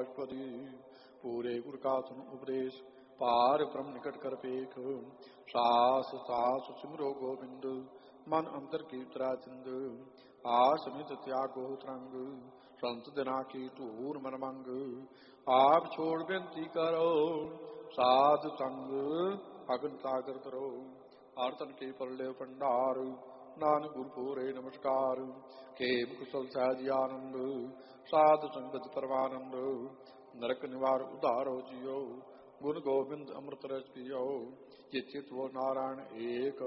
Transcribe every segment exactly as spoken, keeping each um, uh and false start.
षटपदी पूरे गुर का सुन उपदेश पार ब्रह्म निकट कर पेख सास सास सिमरो गोविंद मन अंतर की उतरा चिंद आसमित त्यागो तरंग संत जना की टूर मन मंग आप छोड़ बेनती करो साध संग अगन सागर करो आर्तन के परले भंडार नानक गुरु पूरे नमस्कार खेम कुशल सहज आनंद साध संगत परमानंद नरक निवार उदारो जियो गुण गोविंद अमृत रस पियो ये चित वो नारायण एक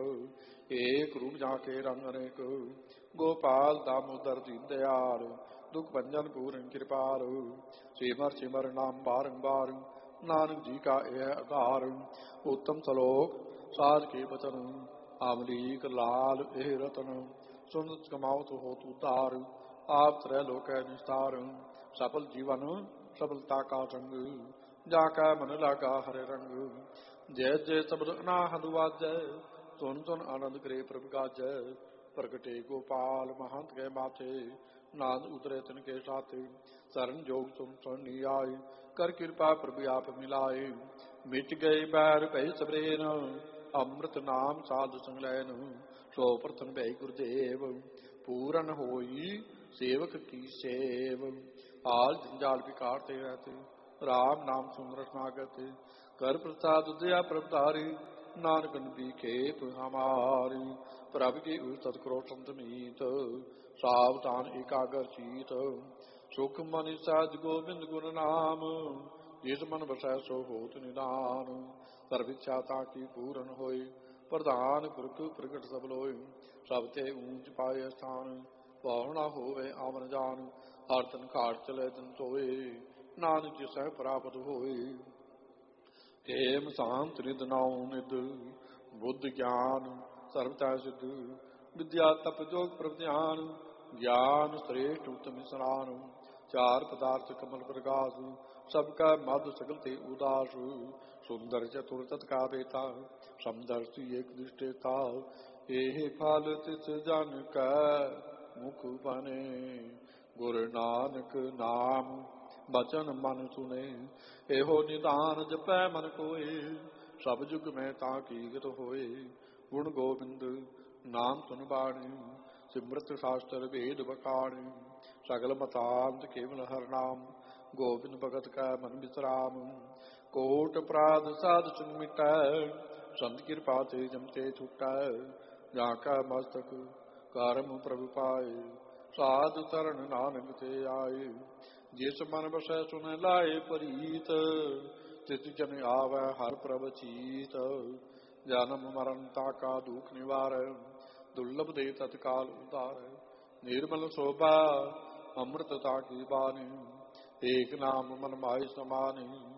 एक रूप जाके रंग अनेक गोपाल दामोदर दीन दयाल दुख भंजन पूर्ण कृपाल सिमर सिमर नाम बारंबार नानक जी का यह आधार उत्तम सलोक साध के वचन अमरीक लाल एह रतन सुन कमाओ तो हो तू तार आप त्रय लोक निस्तार सफल जीवन सफलता का संग जाका मन लागा हरे रंग जय जय शब्द अनाहद वाजय सुन सुन आनंद करे प्रभु गाजय प्रगटे गोपाल महंत के माथे नाद उतरे तिनके साथे शरण जोग सुन सुन आय कर कृपा प्रभु आप मिलाए मिट गए बैर भय सबरेन अमृत नाम साधु संग लैन सो प्रथम भय गुरुदेव पूरन होई सेवक की सेव आल जंजाल विकारते रहते राम नाम सुंदर समागत कर प्रसाद दया प्रभुतारी नानक नबी खेप हमारी प्रभु की सतकरो संत मीत सावधान एकाग्र चीत सुख मनि सहज गोविंद गुण नाम जिस मन बसै सो होत निदान सर्व इच्छा ताकि पूरन होय प्रधान पुरख प्रगट सब लोय सब ते ऊंच पाए स्थान पौना होवे आवन जान हर तन घाट चले दिन सोए नानक जिसै प्राप्त होए खेम शांत निद नाउ निद बुद्ध ज्ञान सर्वथा सिद्ध विद्या तप जोग प्रभ ध्यान ज्ञान श्रेष्ठ उत्तम स्नान चार पदार्थ कमल प्रकाश सबका मधु सकल ते उदास सुंदर चतुर तत्का बेता समदर्शी एक दृष्टेता एहि फल तिस जन का मुख बने गुरु नानक नाम बचन मन सुने एहो निदान जपै मन कोय सब जुग में ताकी गत होए गुण गोविंद नाम सुन बाणी सिमरत शास्त्र वेद बखाणी सगल मतांत केवल हर नाम गोविंद भगत का मन विश्राम कोट अपराध साध चुन मिटै संत कृपा ते जमते छुटै जाका मस्तक कर्म प्रभु पाए साधु चरण नानक ते आए जिस मन बसै सुन लाए परीत तिस जन आवै हर प्रभ चीत जन्म मरण ताका दुख निवार दुर्लभ दे तत्काल उदार निर्मल शोभा अमृतता की बानी एक नाम मन माय समानी